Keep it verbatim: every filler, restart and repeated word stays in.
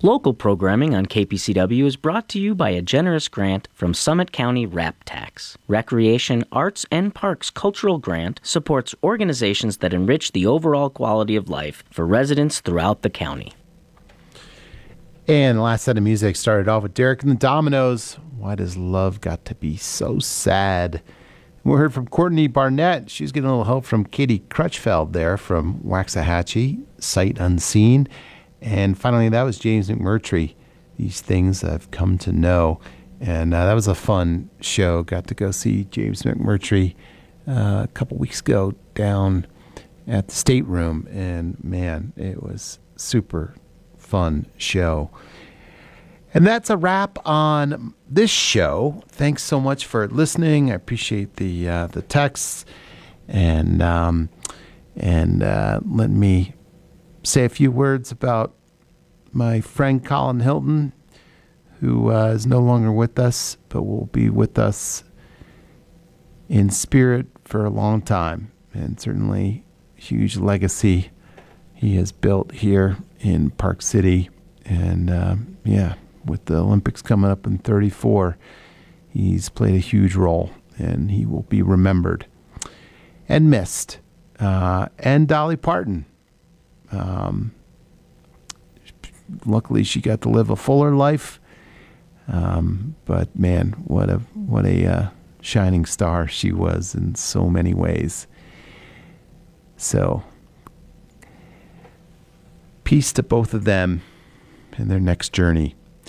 Local programming on K P C W is brought to you by a generous grant from Summit County Rap Tax. Recreation, Arts, and Parks Cultural Grant supports organizations that enrich the overall quality of life for residents throughout the county. And the last set of music started off with Derek and the Dominoes. Why does love got to be so sad? We heard from Courtney Barnett. She's getting a little help from Katie Crutchfeld there from Waxahachie, Sight Unseen. And finally, that was James McMurtry, These Things I've Come to Know. And uh, that was a fun show. Got to go see James McMurtry uh, a couple weeks ago down at the State Room. And, man, it was super fun show. And that's a wrap on this show. Thanks so much for listening. I appreciate the uh, the texts. And, um, and uh, let me say a few words about my friend Colin Hilton, who uh, is no longer with us, but will be with us in spirit for a long time, and certainly a huge legacy he has built here in Park City. And uh, yeah, with the Olympics coming up in thirty-four, he's played a huge role, and he will be remembered and missed. Uh, and Dolly Parton. Um, luckily, she got to live a fuller life. Um, but man, what a what a uh, shining star she was in so many ways. So, peace to both of them in their next journey.